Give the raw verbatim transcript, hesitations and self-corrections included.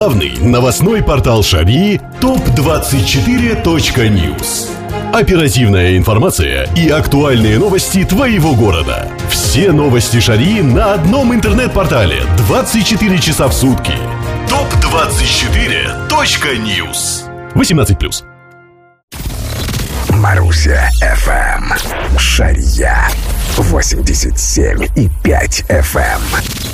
Главный новостной портал Шарьи топ двадцать четыре точка ньюс. Оперативная информация и актуальные новости твоего города. Все новости Шарьи на одном интернет-портале двадцать четыре часа в сутки. топ двадцать четыре точка ньюс. восемнадцать плюс. Маруся эф эм. Шарья восемьдесят семь и пять эф эм.